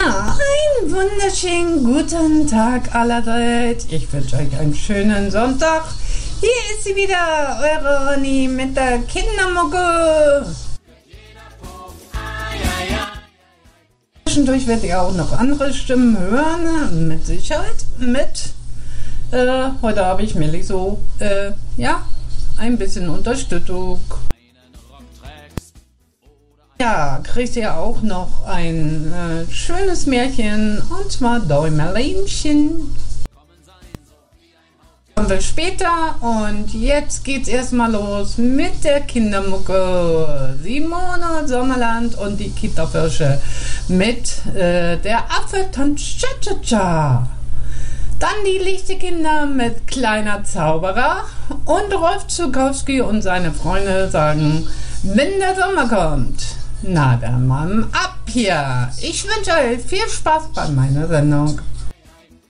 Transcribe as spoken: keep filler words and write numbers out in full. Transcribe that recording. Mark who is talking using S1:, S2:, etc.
S1: Ja, einen wunderschönen guten Tag allerseits. Ich wünsche euch einen schönen Sonntag. Hier ist sie wieder, eure Ronny mit der Kindermucke. Zwischendurch werdet ihr auch noch andere Stimmen hören, mit Sicherheit. Mit, äh, heute habe ich Milli so, äh, ja, ein bisschen Unterstützung. Ja, kriegt ihr auch noch ein äh, schönes Märchen, und zwar Däumerleinchen. Kommen wir später, und jetzt geht's erstmal los mit der Kindermucke. Simone Sommerland und die Kita-Firsche mit äh, der Apfeltanz Cha-Cha-Cha. Dann die Lichterkinder mit Kleiner Zauberer, und Rolf Zukowski und seine Freunde sagen, wenn der Sommer kommt. Na dann mal ab hier. Ich wünsche euch viel Spaß bei meiner Sendung.